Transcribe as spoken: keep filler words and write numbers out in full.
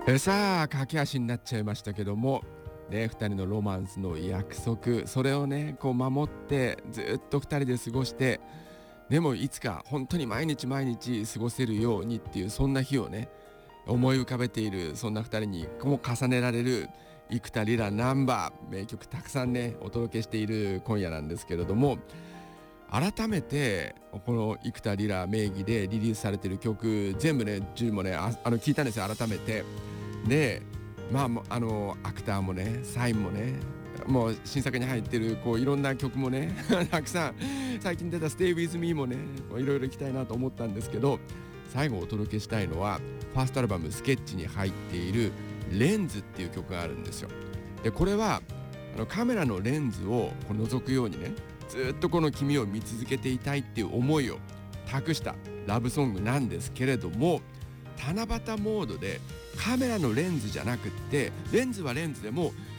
えさあ駆け足になっちゃいましたけどもね、ふたりのロマンスの約束、それをねこう守ってずっとふたりで過ごして、でもいつか本当に毎日毎日過ごせるようにっていう、そんな日をね思い浮かべている、そんなふたりにも重ねられる幾田りらナンバー名曲たくさんねお届けしている今夜なんですけれども、改めてこの幾田りら名義でリリースされている曲全部ねじゅうもね あ, あの聞いたんですよ、改めて。でまあもうあのアクターもねサインもね、もう新作に入ってるこういろんな曲もねたくさん、最近出た Stay With Me もねいろいろ行きたいなと思ったんですけど、最後お届けしたいのはファーストアルバムスケッチに入っているレンズっていう曲があるんですよ。でこれはあのカメラのレンズをこう覗くようにね、ずっとこの君を見続けていたいっていう思いを託したラブソングなんですけれども、七夕モードでカメラのレンズじゃなくって、レンズはレンズでも